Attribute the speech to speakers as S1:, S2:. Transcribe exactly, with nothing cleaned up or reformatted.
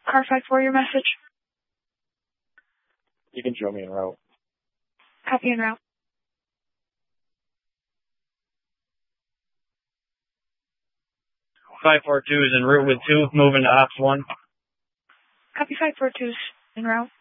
S1: Car five four, your message.
S2: You can show me en route.
S1: Copy en route.
S3: five four two is en route with two, moving to ops one.
S1: Copy five four two's en route.